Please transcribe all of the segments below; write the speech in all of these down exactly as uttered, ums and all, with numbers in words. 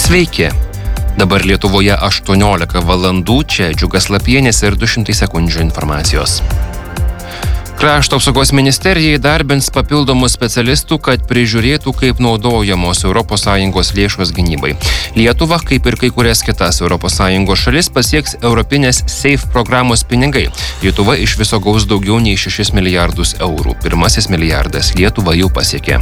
Sveiki. Dabar Lietuvoje aštuoniolika valandų, čia Džiugas Lapienis ir du šimtai sekundžių informacijos. Krašto apsaugos ministerija įdarbins papildomų specialistų, kad prižiūrėtų, kaip naudojamos Europos Sąjungos lėšos gynybai. Lietuva, kaip ir kai kurias kitas Europos Sąjungos šalis, pasieks Europinės SAFE programos pinigai. Lietuva iš viso gaus daugiau nei šešis milijardus eurų. Pirmasis milijardas Lietuva jau pasiekė.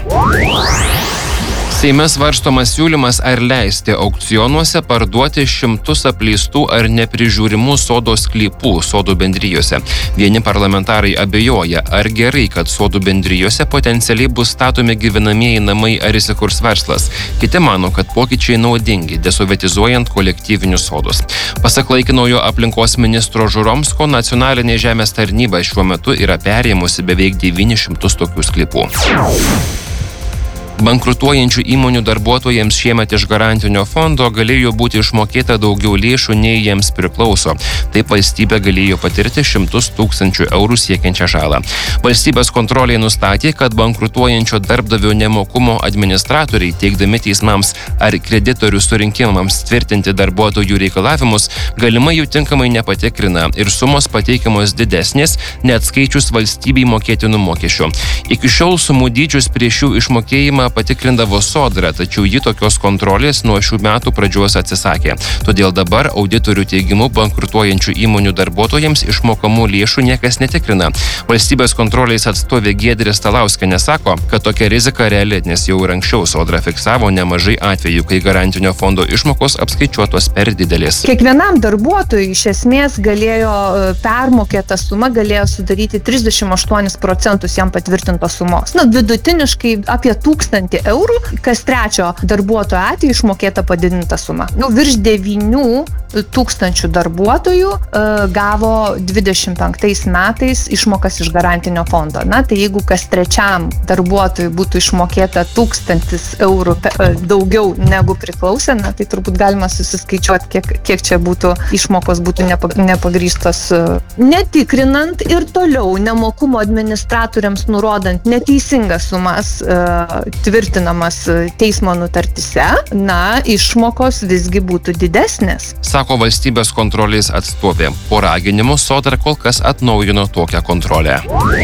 Seime svarstomas siūlymas, ar leisti aukcionuose parduoti šimtus apleistų ar neprižiūrimų sodo sklypų sodų bendrijose. Vieni parlamentarai abejoja, ar gerai, kad sodų bendrijose potencialiai bus statomi gyvenamieji namai ar įsikurs verslas. Kiti mano, kad pokyčiai naudingi, desovietizuojant kolektyvinius sodus. Pasak laikinojo aplinkos ministro Žuromsko, nacionalinė žemės tarnyba šiuo metu yra perėmusi beveik devynis šimtus tokių sklypų. Bankrutuojančių įmonių darbuotojams šiemet iš garantinio fondo galėjo būti išmokėta daugiau lėšų, nei jiems priklauso. Taip valstybė galėjo patirti šimtus tūkstančių eurų siekiančią žalą. Valstybės kontrolė nustatė, kad bankrutuojančio darbdavio nemokumo administratoriai, teikdami teismams ar kreditorių surinkimams tvirtinti darbuotojų reikalavimus, galimai jų tinkamai nepatikrina ir sumos pateikiamos didesnės, neatskaičius valstybei mokėtinų mokesčių. Iki šiol sumų dydžius prieš jų išmokėjimą patikrindavo Sodra, tačiau ji tokios kontrolės nuo šių metų pradžios atsisakė. Todėl dabar auditorių teigimu bankrutuojančių įmonių darbuotojams išmokamų lėšų niekas netikrina. Valstybės kontrolės atstovė Giedrė Stalauskienė sako, kad tokia rizika reali, nes jau ir anksčiau Sodra fiksavo nemažai atvejų, kai garantinio fondo išmokos apskaičiuotos per didelės. Kiekvienam darbuotojui iš esmės galėjo permokėta suma galėjo sudaryti trisdešimt aštuonis procentus jam patvirtintos sumos. Na, vidutiniškai apie tūkstantį eurų, kas trečio darbuotojo atveju išmokėta padidinta suma. Nu, virš devynių tūkstančių darbuotojų e, gavo dvidešimt penktais metais išmokas iš garantinio fondo. Na, tai jeigu kas trečiam darbuotojui būtų išmokėta tūkstantis eurų pe, e, daugiau negu priklausė, na, tai turbūt galima susiskaičiuoti, kiek, kiek čia būtų išmokos būtų nepa, nepagrįstos. E, netikrinant ir toliau nemokumo administratoriams nurodant neteisingas sumas e, tvirtinamas teismo nutartise, na, išmokos visgi būtų didesnės. Sako valstybės kontrolės atstovė. Po raginimų Sodra kol kas atnaujino tokią kontrolę.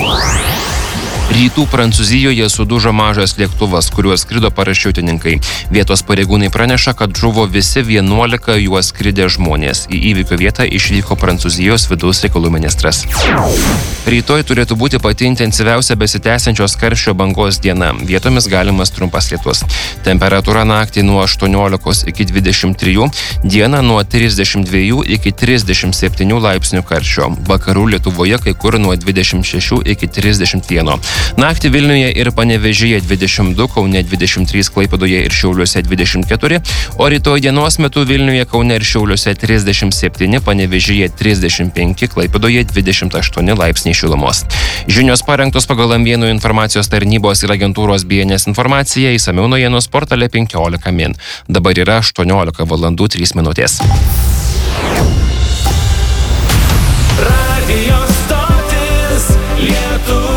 Rytų Prancūzijoje sudužo mažas lėktuvas, kuriuo skrido parašiutininkai. Vietos pareigūnai praneša, kad žuvo visi vienuolika juos skridę žmonės. Į įvykio vietą išvyko Prancūzijos vidaus reikalų ministras. Rytoj turėtų būti pati intensyviausia besitęsiančios karščio bangos diena. Vietomis galimas trumpas lietus. Temperatūra naktį nuo aštuoniolikos iki dvidešimt trijų, dieną nuo trisdešimt dviejų iki trisdešimt septynių laipsnių karščio. Vakarų Lietuvoje kai kur nuo dvidešimt šešių iki trisdešimt vieno. Naktį Vilniuje ir Panevėžyje dvidešimt du, Kaune dvidešimt trys, Klaipėdoje ir Šiauliuose dvidešimt keturi, o rytoj dienos metu Vilniuje, Kaune ir Šiauliuose trisdešimt septyni, Panevėžyje trisdešimt penki, Klaipėdoje dvidešimt aštuoni laipsniai šilumos. Žinios parengtos pagal Amvienų informacijos tarnybos ir agentūros B N S informaciją, išsamiau naujienos portale penkiolika min. Dabar yra aštuoniolika valandų trys minutės. Radio stotis Lietuva.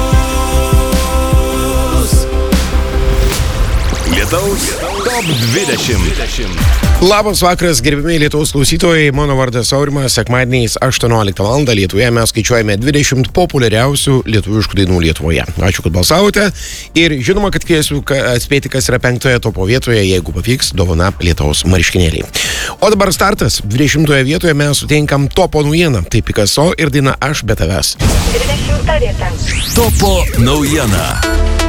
Lietaus top dvidešimt. Labas vakaras, gerbimi Lietuvos klausytojai, mano vardas Aurimas, sekmadieniais aštuonioliktą valandą Lietuvoje mes skaičiuojame dvidešimt populiariausių lietuviškų dainų Lietuvoje. Ačiū, kad balsavote ir žinoma, kad kviesiu atspėti, kas yra penktoje topo vietoje, jeigu pavyks, dovana Lietaus marškinėliai. O dabar startas, dvidešimtoje vietoje mes sutinkam topo naujieną, tai Picasso ir daina Aš be tavęs. Topo naujiena.